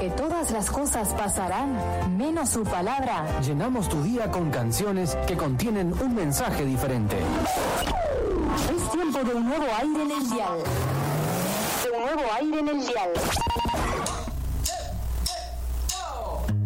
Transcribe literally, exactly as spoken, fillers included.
donde todas las cosas pasarán, menos su palabra. Llenamos tu día con canciones que contienen un mensaje diferente. Es tiempo de un nuevo aire en el dial. De un nuevo aire en el dial.